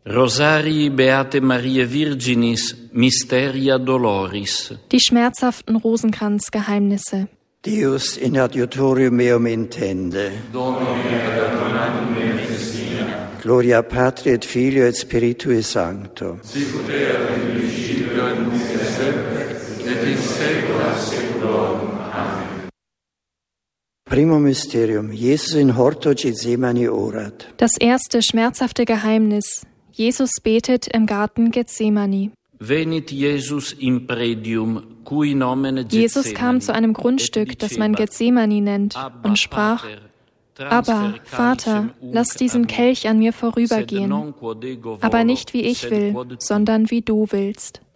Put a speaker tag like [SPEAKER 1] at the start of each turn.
[SPEAKER 1] Rosarii Beate Mariae Virginis, Mysteria Doloris.
[SPEAKER 2] Die schmerzhaften Rosenkranzgeheimnisse.
[SPEAKER 3] Deus in adiutorium meum intende.
[SPEAKER 1] Domine ad donatum mea festina.
[SPEAKER 3] Gloria Patri et Filio et Spiritui Sancto.
[SPEAKER 1] Sicut erat in principio et nunc et semper, et in saecula saeculorum. Amen.
[SPEAKER 3] Primo Mysterium. Jesus in horto Gethsemane orat.
[SPEAKER 2] Das erste schmerzhafte Geheimnis. Jesus betet im Garten Gethsemane.
[SPEAKER 1] Venit Jesus in predium, cui nomen
[SPEAKER 2] Jesus kam zu einem Grundstück, das man Gethsemane nennt, und sprach: Aber, Vater, lass diesen Kelch an mir vorübergehen, aber nicht wie ich will, sondern wie du willst.